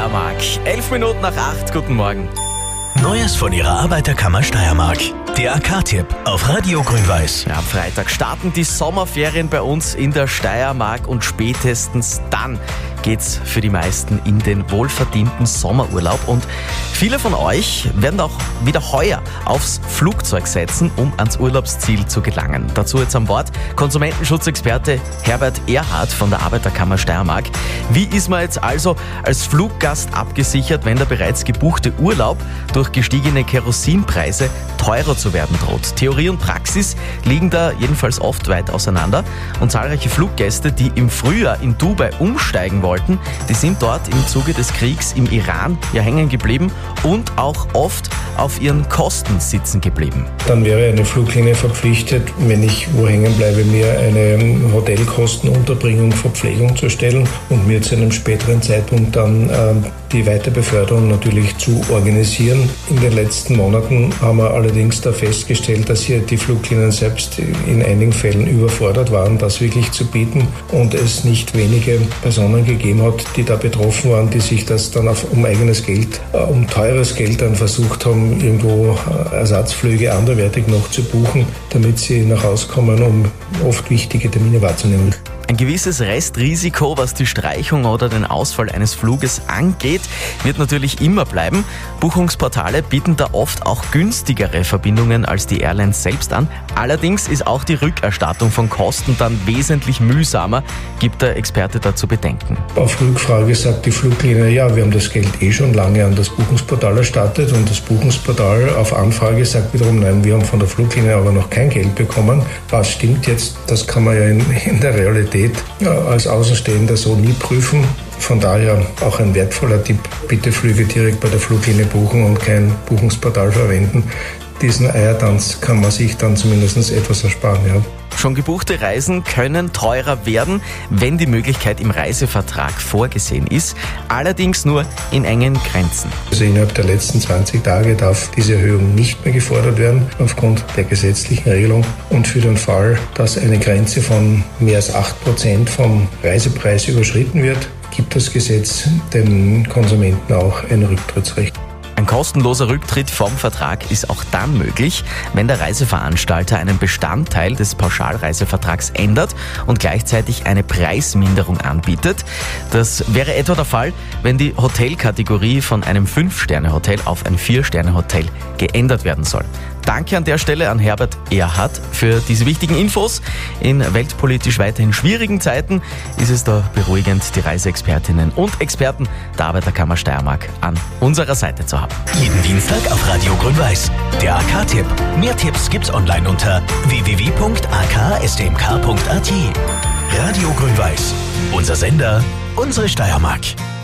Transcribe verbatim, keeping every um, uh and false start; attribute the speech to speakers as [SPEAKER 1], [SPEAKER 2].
[SPEAKER 1] Steiermark. Elf Minuten nach acht, guten Morgen.
[SPEAKER 2] Neues von ihrer Arbeiterkammer Steiermark. Der A K-Tipp auf Radio Grün-Weiß.
[SPEAKER 1] Ja, am Freitag starten die Sommerferien bei uns in der Steiermark und spätestens dann geht's für die meisten in den wohlverdienten Sommerurlaub. Und viele von euch werden auch wieder heuer aufs Flugzeug setzen, um ans Urlaubsziel zu gelangen. Dazu jetzt an Bord Konsumentenschutzexperte Herbert Erhardt von der Arbeiterkammer Steiermark. Wie ist man jetzt also als Fluggast abgesichert, wenn der bereits gebuchte Urlaub durch gestiegene Kerosinpreise teurer zu werden droht? Theorie und Praxis liegen da jedenfalls oft weit auseinander und zahlreiche Fluggäste, die im Frühjahr in Dubai umsteigen wollten, die sind dort im Zuge des Kriegs im Iran ja hängen geblieben und auch oft auf ihren Kosten sitzen geblieben.
[SPEAKER 3] Dann wäre eine Fluglinie verpflichtet, wenn ich wo hängen bleibe, mir eine Hotelkostenunterbringung, Verpflegung zu stellen und mir zu einem späteren Zeitpunkt dann äh, die Weiterbeförderung natürlich zu organisieren. In den letzten Monaten haben wir allerdings da festgestellt, dass hier die Fluglinien selbst in einigen Fällen überfordert waren, das wirklich zu bieten und es nicht wenige Personen gegeben hat, die da betroffen waren, die sich das dann auf, um eigenes Geld, äh, um teures Geld dann versucht haben, irgendwo äh, Ersatzflüge anderweitig noch zu buchen, damit sie nach Hause kommen, um oft wichtige Termine wahrzunehmen.
[SPEAKER 1] Ein gewisses Restrisiko, was die Streichung oder den Ausfall eines Fluges angeht, wird natürlich immer bleiben. Buchungsportale bieten da oft auch günstigere Verbindungen als die Airlines selbst an. Allerdings ist auch die Rückerstattung von Kosten dann wesentlich mühsamer, gibt der Experte dazu bedenken.
[SPEAKER 3] Auf Rückfrage sagt die Fluglinie, ja, wir haben das Geld eh schon lange an das Buchungsportal erstattet und das Buchungsportal auf Anfrage sagt wiederum, nein, wir haben von der Fluglinie aber noch kein Geld bekommen. Was stimmt jetzt? Das kann man ja in, in der Realität als Außenstehender so nie prüfen. Von daher auch ein wertvoller Tipp, bitte Flüge direkt bei der Fluglinie buchen und kein Buchungsportal verwenden. Diesen Eiertanz kann man sich dann zumindest etwas ersparen. Ja.
[SPEAKER 1] Schon gebuchte Reisen können teurer werden, wenn die Möglichkeit im Reisevertrag vorgesehen ist, allerdings nur in engen Grenzen.
[SPEAKER 3] Also innerhalb der letzten zwanzig Tage darf diese Erhöhung nicht mehr gefordert werden aufgrund der gesetzlichen Regelung und für den Fall, dass eine Grenze von mehr als acht Prozent vom Reisepreis überschritten wird, gibt das Gesetz den Konsumenten auch ein Rücktrittsrecht.
[SPEAKER 1] Ein kostenloser Rücktritt vom Vertrag ist auch dann möglich, wenn der Reiseveranstalter einen Bestandteil des Pauschalreisevertrags ändert und gleichzeitig eine Preisminderung anbietet. Das wäre etwa der Fall, wenn die Hotelkategorie von einem fünf Sterne Hotel auf ein vier Sterne Hotel geändert werden soll. Danke an der Stelle an Herbert Erhardt für diese wichtigen Infos. In weltpolitisch weiterhin schwierigen Zeiten ist es da beruhigend, die Reiseexpertinnen und Experten der Arbeiterkammer Steiermark an unserer Seite zu haben.
[SPEAKER 2] Jeden Dienstag auf Radio Grün-Weiß. Der A K-Tipp. Mehr Tipps gibt's online unter w w w punkt a k s t m k punkt a t. Radio Grün-Weiß. Unser Sender, unsere Steiermark.